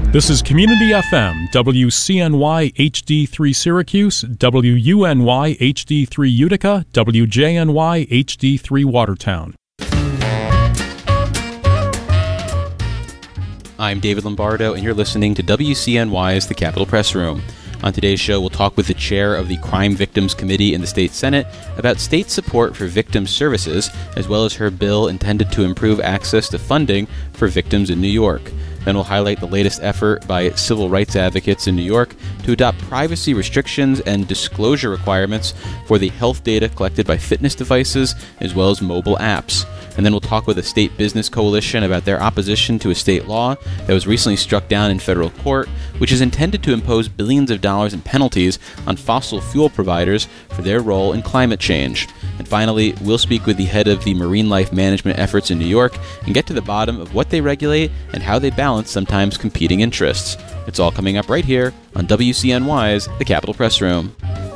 This is Community FM, WCNY HD3 Syracuse, WUNY HD3 Utica, WJNY HD3 Watertown. I'm David Lombardo, and you're listening to WCNY's The Capitol Press Room. On today's show, we'll talk with the chair of the Crime Victims Committee in the state Senate about state support for victim services, as well as her bill intended to improve access to funding for victims in New York. Then we'll highlight the latest effort by civil rights advocates in New York to adopt privacy restrictions and disclosure requirements for the health data collected by fitness devices, as well as mobile apps. And then we'll talk with a state business coalition about their opposition to a state law that was recently struck down in federal court, which is intended to impose billions of dollars in penalties on fossil fuel providers for their role in climate change. And finally, we'll speak with the head of the marine life management efforts in New York and get to the bottom of what they regulate and how they balance sometimes competing interests. It's all coming up right here on WCNY's The Capitol Press Room.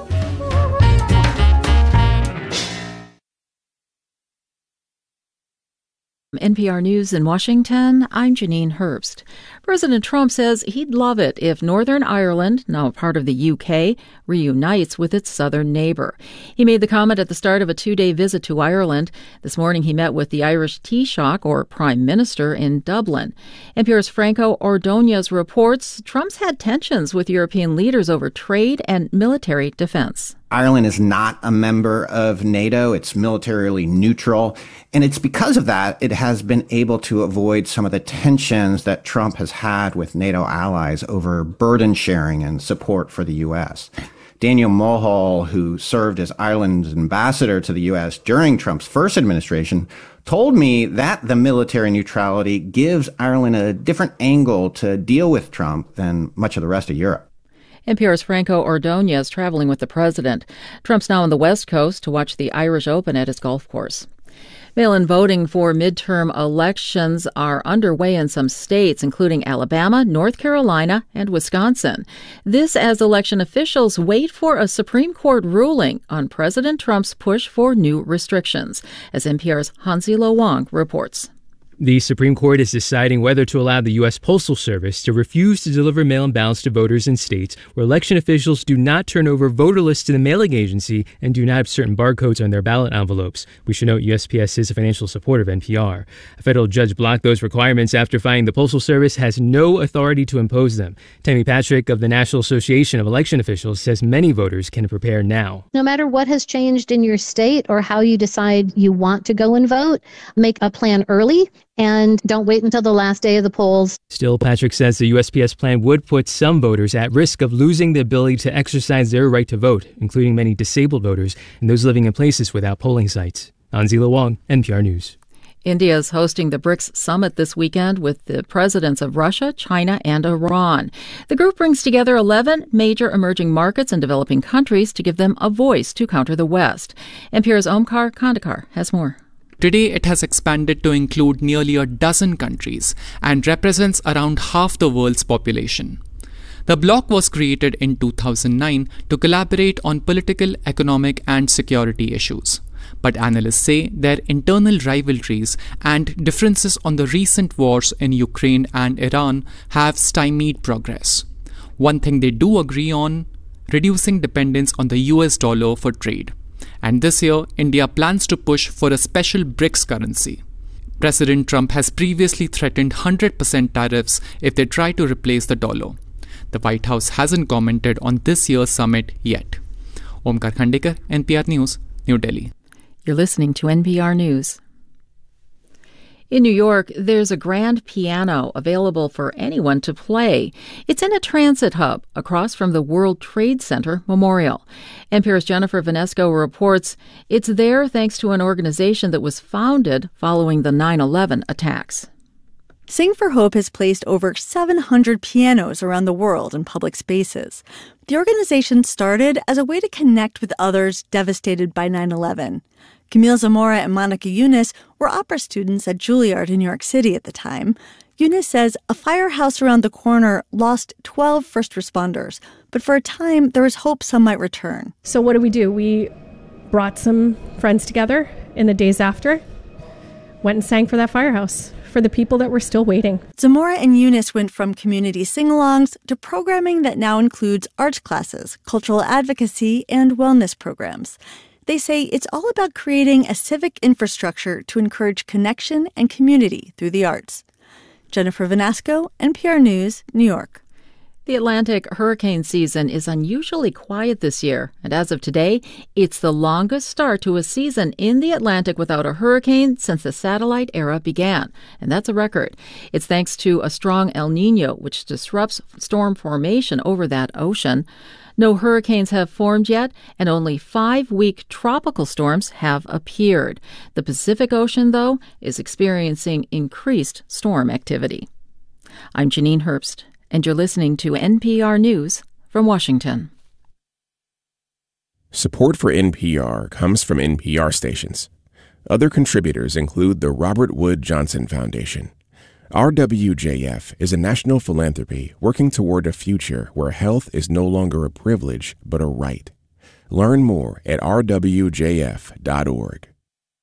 NPR News in Washington, I'm Janine Herbst. President Trump says he'd love it if Northern Ireland, now a part of the UK, reunites with its southern neighbor. He made the comment at the start of a two-day visit to Ireland. This morning he met with the Irish Taoiseach, or Prime Minister, in Dublin. NPR's Franco Ordonez reports Trump's had tensions with European leaders over trade and military defense. Ireland is not a member of NATO. It's militarily neutral. And it's because of that it has been able to avoid some of the tensions that Trump has had with NATO allies over burden sharing and support for the U.S. Daniel Mulhall, who served as Ireland's ambassador to the U.S. during Trump's first administration, told me that the military neutrality gives Ireland a different angle to deal with Trump than much of the rest of Europe. NPR's Franco Ordonez traveling with the president. Trump's now on the West Coast to watch the Irish Open at his golf course. Mail-in voting for midterm elections are underway in some states, including Alabama, North Carolina, and Wisconsin. This as election officials wait for a Supreme Court ruling on President Trump's push for new restrictions, as NPR's Hansi Lo Wang reports. The Supreme Court is deciding whether to allow the U.S. Postal Service to refuse to deliver mail-in ballots to voters in states where election officials do not turn over voter lists to the mailing agency and do not have certain barcodes on their ballot envelopes. We should note USPS is a financial supporter of NPR. A federal judge blocked those requirements after finding the Postal Service has no authority to impose them. Tammy Patrick of the National Association of Election Officials says many voters can prepare now. No matter what has changed in your state or how you decide you want to go and vote, make a plan early. And don't wait until the last day of the polls. Still, Patrick says the USPS plan would put some voters at risk of losing the ability to exercise their right to vote, including many disabled voters and those living in places without polling sites. Hansi Lo Wang, NPR News. India is hosting the BRICS summit this weekend with the presidents of Russia, China, and Iran. The group brings together 11 major emerging markets and developing countries to give them a voice to counter the West. NPR's Omkar Kandekar has more. Today, it has expanded to include nearly a dozen countries and represents around half the world's population. The bloc was created in 2009 to collaborate on political, economic, and security issues. But analysts say their internal rivalries and differences on the recent wars in Ukraine and Iran have stymied progress. One thing they do agree on: reducing dependence on the US dollar for trade. And this year, India plans to push for a special BRICS currency. President Trump has previously threatened 100% tariffs if they try to replace the dollar. The White House hasn't commented on this year's summit yet. Omkar Kandekar, NPR News, New Delhi. You're listening to NPR News. In New York, there's a grand piano available for anyone to play. It's in a transit hub across from the World Trade Center Memorial. NPR's Jennifer Vanesco reports it's there thanks to an organization that was founded following the 9/11 attacks. Sing for Hope has placed over 700 pianos around the world in public spaces. The organization started as a way to connect with others devastated by 9/11. Camille Zamora and Monica Yunus were opera students at Juilliard in New York City at the time. Yunus says a firehouse around the corner lost 12 first responders, but for a time there was hope some might return. So what do? We brought some friends together in the days after, went and sang for that firehouse for the people that were still waiting. Zamora and Eunice went from community sing-alongs to programming that now includes arts classes, cultural advocacy, and wellness programs. They say it's all about creating a civic infrastructure to encourage connection and community through the arts. Jennifer Vanasco, NPR News, New York. The Atlantic hurricane season is unusually quiet this year, and as of today, it's the longest start to a season in the Atlantic without a hurricane since the satellite era began, and that's a record. It's thanks to a strong El Niño, which disrupts storm formation over that ocean. No hurricanes have formed yet, and only 5 weak tropical storms have appeared. The Pacific Ocean, though, is experiencing increased storm activity. I'm Janine Herbst, and you're listening to NPR News from Washington. Support for NPR comes from NPR stations. Other contributors include the Robert Wood Johnson Foundation. RWJF is a national philanthropy working toward a future where health is no longer a privilege but a right. Learn more at rwjf.org.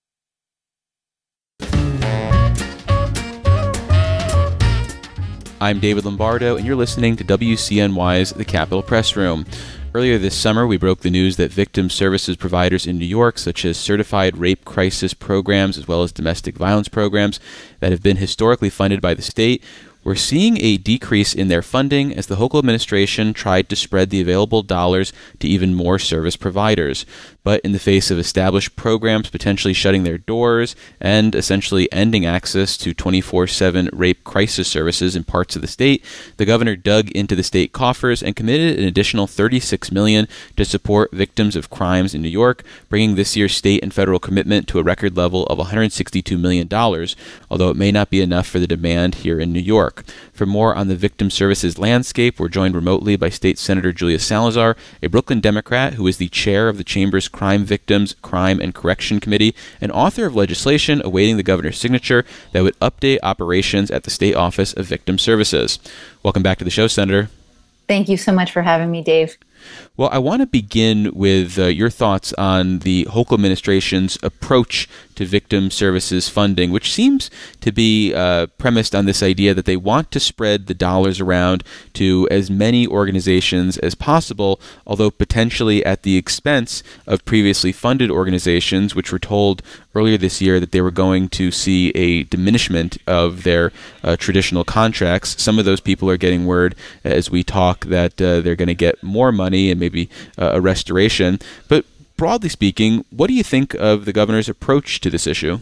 I'm David Lombardo, and you're listening to WCNY's The Capitol Press Room. Earlier this summer, we broke the news that victim services providers in New York, such as certified rape crisis programs as well as domestic violence programs that have been historically funded by the state, were seeing a decrease in their funding as the Hochul administration tried to spread the available dollars to even more service providers. But in the face of established programs potentially shutting their doors and essentially ending access to 24/7 rape crisis services in parts of the state, the governor dug into the state coffers and committed an additional $36 million to support victims of crimes in New York, bringing this year's state and federal commitment to a record level of $162 million, although it may not be enough for the demand here in New York. For more on the victim services landscape, we're joined remotely by State Senator Julia Salazar, a Brooklyn Democrat who is the chair of the Chamber's Crime Victims, Crime and Correction Committee, and author of legislation awaiting the governor's signature that would update operations at the State Office of Victim Services. Welcome back to the show, Senator. Thank you so much for having me, Dave. Well, I want to begin with your thoughts on the Hochul administration's approach to victim services funding, which seems to be premised on this idea that they want to spread the dollars around to as many organizations as possible, although potentially at the expense of previously funded organizations, which were told earlier this year that they were going to see a diminishment of their traditional contracts. Some of those people are getting word as we talk that they're going to get more money and maybe a restoration. But broadly speaking, what do you think of the governor's approach to this issue?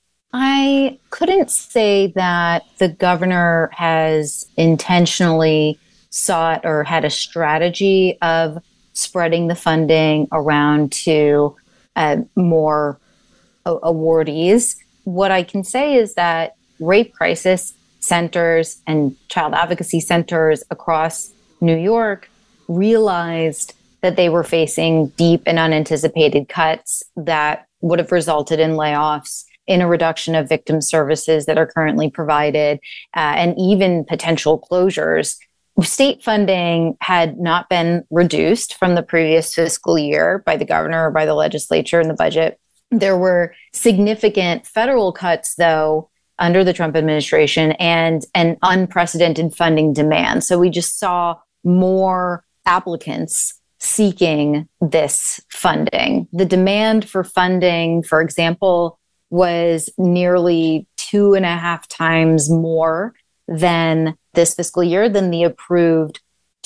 I couldn't say that the governor has intentionally sought or had a strategy of spreading the funding around to more awardees. What I can say is that rape crisis centers and child advocacy centers across New York realized that they were facing deep and unanticipated cuts that would have resulted in layoffs, in a reduction of victim services that are currently provided, and even potential closures. State funding had not been reduced from the previous fiscal year by the governor or by the legislature in the budget. There were significant federal cuts, though, under the Trump administration and an unprecedented funding demand. So we just saw more applicants seeking this funding. The demand for funding, for example, was nearly 2.5 times more than this fiscal year than the approved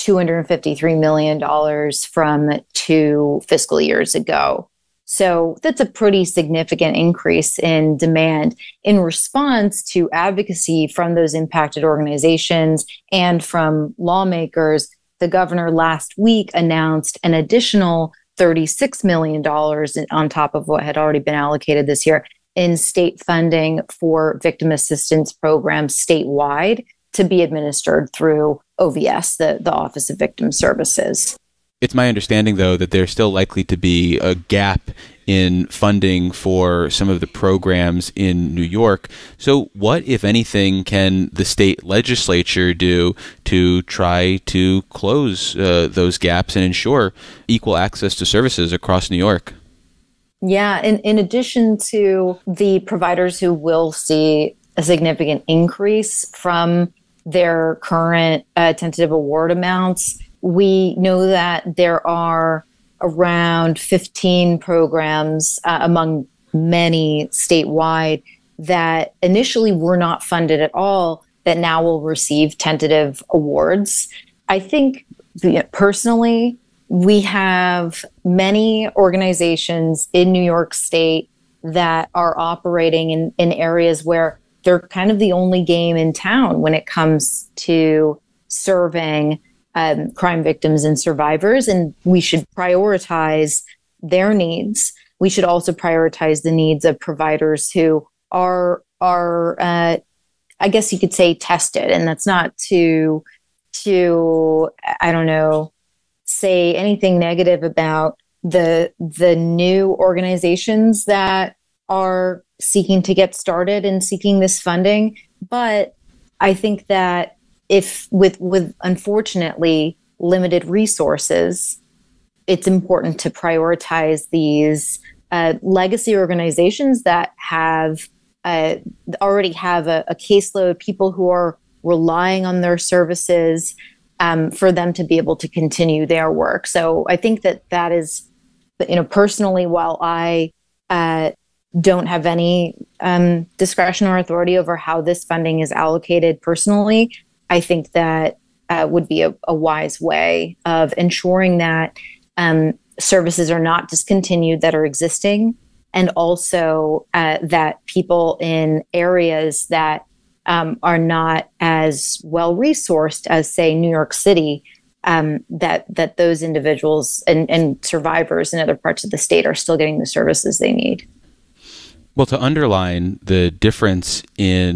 $253 million from 2 fiscal years ago. So that's a pretty significant increase in demand. In response to advocacy from those impacted organizations and from lawmakers, the governor last week announced an additional $36 million on top of what had already been allocated this year in state funding for victim assistance programs statewide to be administered through OVS, the Office of Victim Services. It's my understanding, though, that there's still likely to be a gap in funding for some of the programs in New York. So what, if anything, can the state legislature do to try to close those gaps and ensure equal access to services across New York? Yeah, in addition to the providers who will see a significant increase from their current tentative award amounts. We know that there are around 15 programs among many statewide that initially were not funded at all that now will receive tentative awards. I think personally, we have many organizations in New York State that are operating in areas where they're kind of the only game in town when it comes to serving crime victims and survivors. And we should prioritize their needs. We should also prioritize the needs of providers who are I guess you could say tested. And that's not to I don't know, say anything negative about the new organizations that are seeking to get started and seeking this funding. But I think that if with unfortunately limited resources, it's important to prioritize these legacy organizations that have already have a caseload, people who are relying on their services for them to be able to continue their work. So I think that is, personally, while I don't have any discretion or authority over how this funding is allocated personally, I think that would be a wise way of ensuring that services are not discontinued that are existing, and also that people in areas that are not as well resourced as, say, New York City, that those individuals and survivors in other parts of the state are still getting the services they need. Well, to underline the difference in